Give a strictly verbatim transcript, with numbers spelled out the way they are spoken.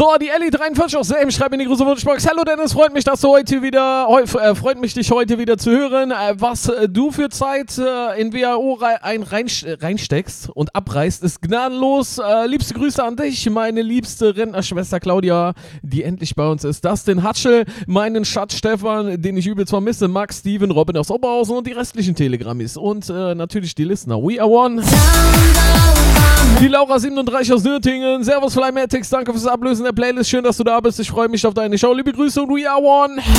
So, die Ellie dreiundvierzig aus Selm schreibt in die große Wunschbox. Hallo Dennis, freut mich, dass du heute wieder, heu, äh, freut mich, dich heute wieder zu hören, äh, was äh, du für Zeit äh, in W H O rei ein rein, reinsteckst und abreißt, ist gnadenlos. Äh, liebste Grüße an dich, meine liebste Rentnerschwester Claudia, die endlich bei uns ist. Dustin Hatschel, meinen Schatz Stefan, den ich übelst vermisse, Max, Steven, Robin aus Oberhausen und die restlichen Telegrammis. Und äh, natürlich die Listener. We are one. Die Laura siebenunddreißig aus Nürtingen. Servus Flymatics, danke fürs Ablösen der Playlist. Schön, dass du da bist. Ich freue mich auf deine Show. Liebe Grüße und we are one.